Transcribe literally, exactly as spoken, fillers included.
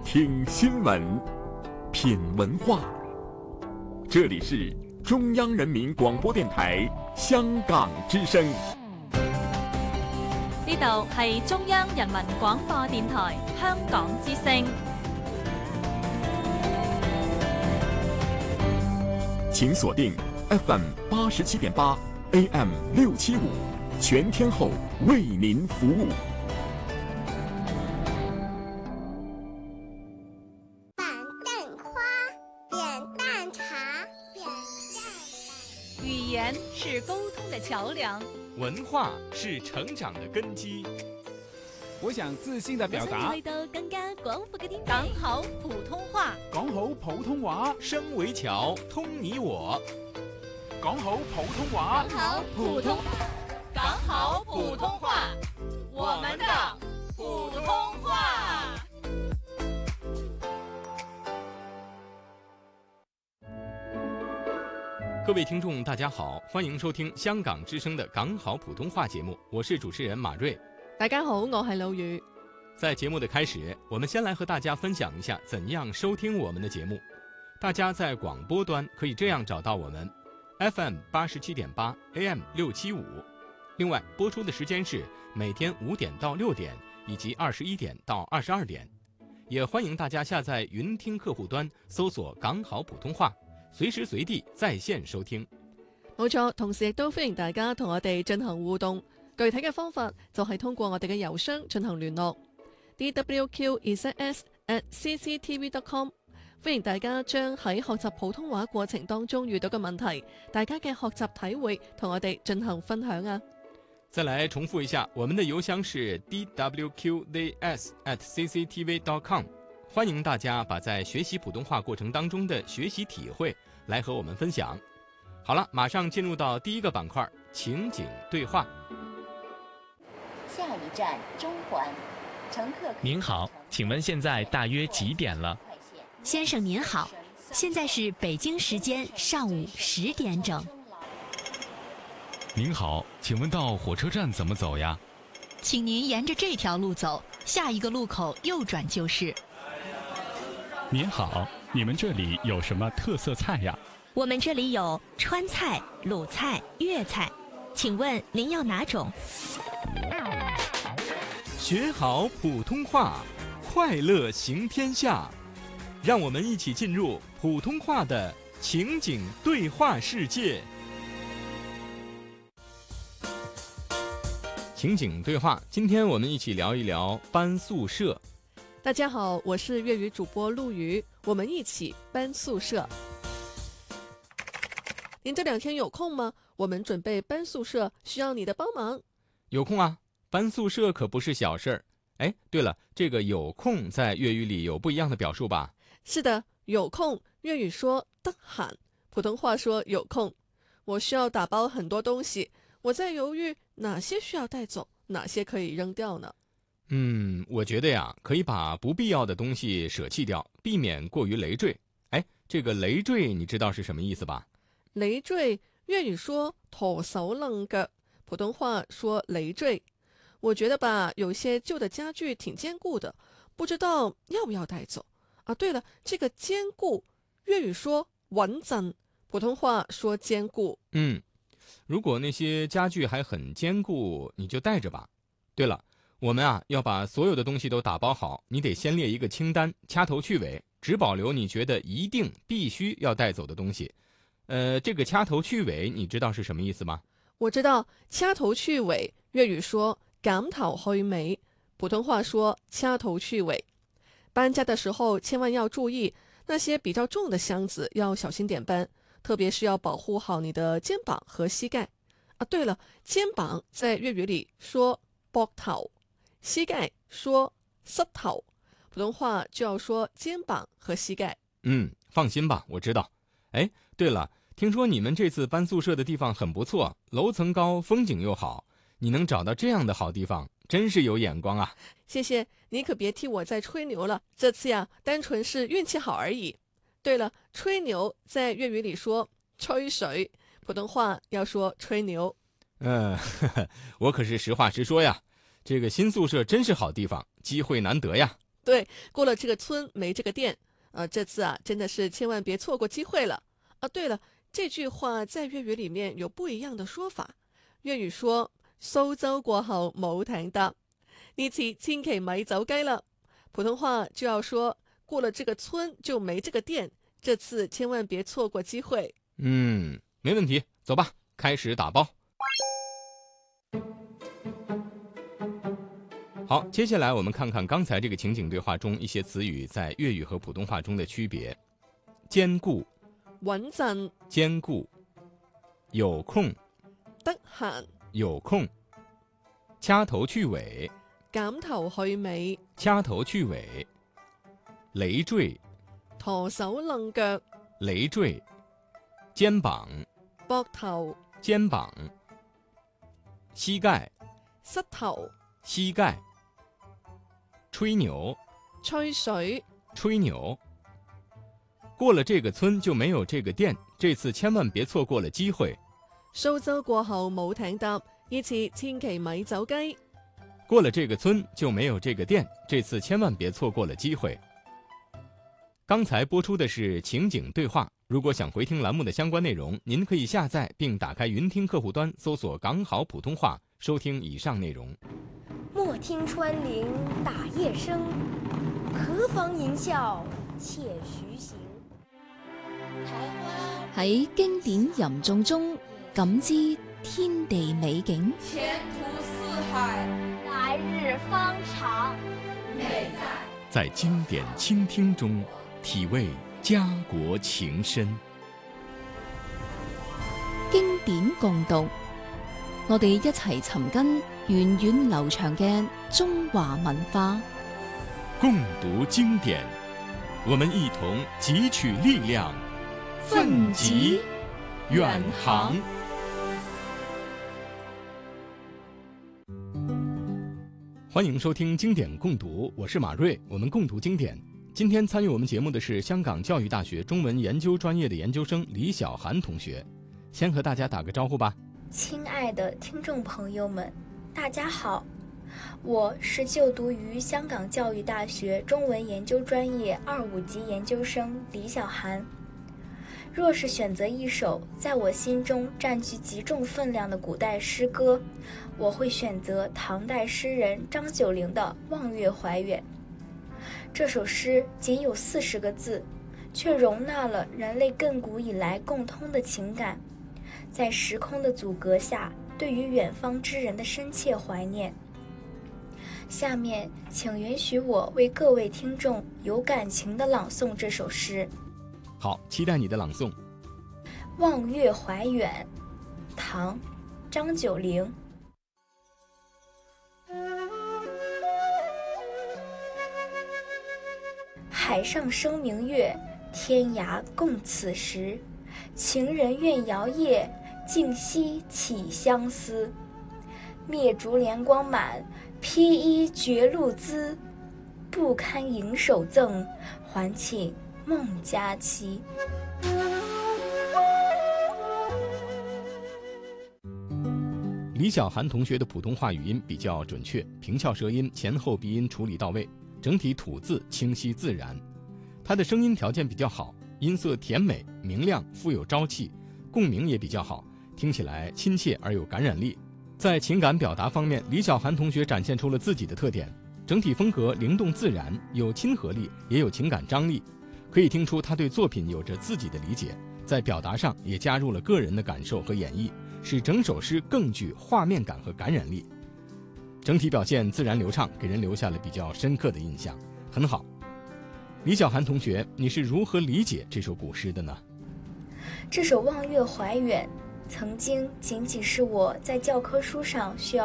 听新闻，品文化。这里是中央人民廣播電台香港之聲。 呢度係中央人民廣播電台香港之聲。 請鎖定 F M 八十七點八 A M 六七五，全天候為您服務。 板凳花，扁担茶，扁担。 語言是溝通的橋梁， 文化是成長的根基。 我想自信地表達， 去到更加廣闊嘅天地。講好普通話， 講好普通話， 聲為橋，通你我。 講好普通話， 講好普通，講好普通話，我們的普通話。 各位聽眾大家好，歡迎收聽香港之聲的港好普通話節目，我是主持人馬瑞。 大家好，我係老雨。 在節目的開始，我們先來和大家分享一下怎樣收聽我們的節目。大家在廣播端可以這樣找到我們 F M 八十七點八 A M 六七五，另外播出的時間是每天五點到六點以及二十一點到二十二點。也歡迎大家下載雲聽客戶端搜索港好普通話，隨時隨地在線收聽。 冇錯，同時亦都歡迎大家同我哋進行互動。具體嘅方法就係通過我哋嘅郵箱進行聯絡 d w q z s at c c t v dot com。 歡迎大家將喺學習普通話過程當中遇到嘅問題，大家嘅學習體會同我哋進行分享啊。 再來重複一下，我們的郵箱是 d w q z s at c c t v dot com。 歡迎大家把在學習普通話過程當中的學習體會來和我們分享。好了，馬上進入到第一個板塊，情景對話。 下一站中環，乘客。 您好，請問現在大約幾點了？ 先生您好，現在是北京時間上午十點整。 您好，請問到火車站怎麼走呀？ 請您沿着這條路走，下一個路口右轉就是。 您好，你們這裡有什麼特色菜呀？ 我們這裡有川菜、魯菜、粵菜，請問您要哪種？ 學好普通話，快樂行天下。讓我們一起進入普通話的情景對話世界。情景對話，今天我們一起聊一聊搬宿舍。 大家好，我是粵語主播陸瑜，我們一起搬宿舍。您這兩天有空嗎？我們準備搬宿舍，需要你的幫忙。 有空啊，搬宿舍可不是小事兒。哎，對了，這個有空在粵語裡有不一樣的表述吧？ 是的，有空粵語說得閒，普通話說有空。我需要打包很多東西，我在猶豫哪些需要帶走，哪些可以扔掉呢？ 嗯，我覺得呀，可以把不必要的東西捨棄掉，避免過於累贅。哎，這個累贅你知道是什麼意思吧？ 累贅粵語說拖手掕腳，普通話說累贅。我覺得吧，有些舊的家具挺堅固的，不知道要不要帶走。啊，對了，這個堅固粵語說穩陣，普通話說堅固。 嗯，如果那些家具還很堅固，你就帶着吧。對了，我們啊要把所有的東西都打包好，你得先列一個清單，掐頭去尾，只保留你覺得一定必須要帶走的東西。呃，這個掐頭去尾你知道是什麼意思嗎？ 我知道，掐頭去尾粵語說減頭去尾，普通話說掐頭去尾。搬家的時候千萬要注意，那些比較重的箱子要小心點搬，特別是要保護好你的肩膀和膝蓋。啊，對了，肩膀在粵語裡說膊頭，膝蓋說膝頭，普通話就要說肩膀和膝蓋。 嗯，放心吧，我知道。哎，對了，聽說你們這次搬宿舍的地方很不錯，樓層高，風景又好，你能找到這樣的好地方，真是有眼光啊。 謝謝，你可別替我再吹牛了，這次呀，單純是運氣好而已。對了，吹牛在粵語裡說吹水，普通話要說吹牛。 嗯、呃，我可是實話實說呀，這個新宿舍真是好地方，機會難得呀。 对，过了这个村没这个店。呃，这次啊，真的是千万別錯過機會了。啊，對了，這句話在粵語裡面有不一樣的說法。粵語說蘇州過後冇艇搭，呢次千祈咪走雞了。普通話就要說過了這個村就沒這個店，這次千萬別錯過機會。 嗯，沒問題，走吧，開始打包。好，接下來我們看看剛才這個情景對話中一些詞語在粵語和普通話中的區別。堅固、 穩陣、 堅固、有空、 得閒、 有空、掐頭去尾、 減頭去尾、 掐頭去尾、累贅、 舵手楞腳、 累贅、肩膀、 膊頭、 肩膀、膝蓋、 膝頭、 膝蓋、吹牛、 吹水、 吹牛。過了這個村就沒有這個店，這次千萬別錯過了機會。 蘇州過後冇艇搭，呢次千祈咪走雞。 過了這個村就沒有這個店，這次千萬別錯過了機會。剛才播出的是情景對話，如果想回聽欄目的相關內容，您可以下載並打開雲聽客戶端，搜索港好普通話，收聽以上內容。 莫聽穿林打葉聲，何妨吟嘯且徐行。 喺經典吟誦中感知天地美景， 前途似海， 來日方長。 美在在經典傾聽中體味家國情深。 經典共讀，我哋一齊尋根源遠流長嘅中華文化。 共讀經典，我們一同汲取力量，奮楫遠航。 歡迎收聽經典共讀，我是馬瑞，我們共讀經典。今天參與我們節目的是香港教育大學中文研究專業的研究生李曉涵同學，先和大家打個招呼吧。 親愛的聽眾朋友們，大家好，我是就讀於香港教育大學中文研究專業二五級研究生李曉涵。若是選擇一首在我心中佔據極重分量的古代詩歌，我會選擇唐代詩人張九齡的《望岳懷遠》。這首詩僅有四十個字，卻容納了人類亘古以來共通的情感，在時空的阻隔下，對於遠方之人的深切懷念。下面請允許我為各位聽眾有感情地朗誦這首詩。 好，期待你的朗誦。《 望岳懷遠》，唐，張九齡。海上生明月，天涯共此時。情人怨遙夜，竟夕起相思。滅燭憐光滿，披衣覺露滋。不堪盈手贈，還請夢佳期。 李曉涵同學的普通話語音比較準確，平翹舌音，前後鼻音處理到位，整體吐字清晰自然。他的聲音條件比較好，音色甜美明亮，富有朝氣，共鳴也比較好，聽起來親切而有感染力。在情感表達方面，李曉涵同學展現出了自己的特點，整體風格靈動自然，有親和力，也有情感張力，可以聽出他對作品有着自己的理解，在表達上也加入了個人的感受和演繹，使整首詩更具畫面感和感染力。整體表現自然流暢，給人留下了比較深刻的印象，很好。李曉涵同學，你是如何理解這首古詩的呢？ 這首《望岳懷遠》曾經僅僅是我在教科書上需要